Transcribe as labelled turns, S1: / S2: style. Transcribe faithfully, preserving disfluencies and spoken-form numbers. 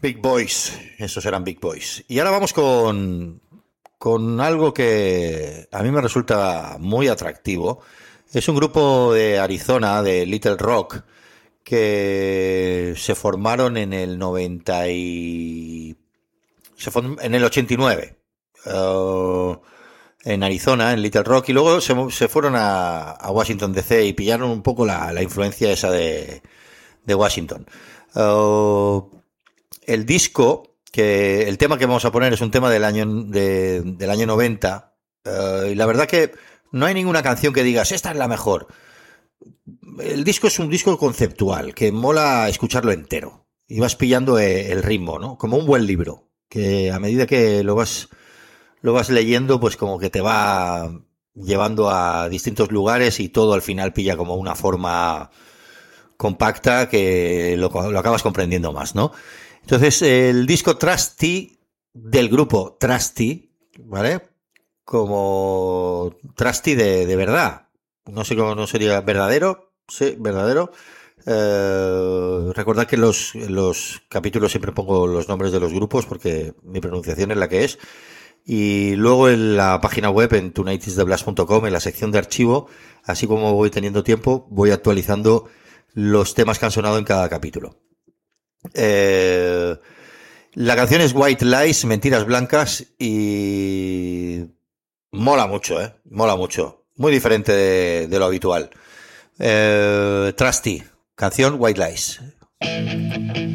S1: Big Boys, esos eran Big Boys. Y ahora vamos con, con algo que a mí me resulta muy atractivo. Es un grupo de Arizona, de Little Rock, que se formaron en el noventa y... Se form... en el ochenta y nueve. Uh, en Arizona, en Little Rock, y luego se, se fueron a, a Washington D C y pillaron un poco la, la influencia esa de, de Washington. Uh, el disco, que el tema que vamos a poner es un tema del año, de, del año noventa, uh, y la verdad que no hay ninguna canción que digas, esta es la mejor. El disco es un disco conceptual, que mola escucharlo entero, y vas pillando el ritmo, ¿no? Como un buen libro, que a medida que lo vas... lo vas leyendo, pues como que te va llevando a distintos lugares y todo al final pilla como una forma compacta que lo, lo acabas comprendiendo más, ¿no? Entonces, el disco Trusty del grupo Trusty, ¿vale? Como Trusty de, de verdad. No sé cómo no sería verdadero. Sí, verdadero. Eh, recordad que en los, en los capítulos siempre pongo los nombres de los grupos porque mi pronunciación es la que es. Y luego en la página web, en tonight is the blast punto com, en la sección de archivo, así como voy teniendo tiempo, voy actualizando los temas que han sonado en cada capítulo. Eh, la canción es White Lies, Mentiras Blancas, y mola mucho, ¿eh? Mola mucho. Muy diferente de, de lo habitual. Eh, Trusty, canción White Lies.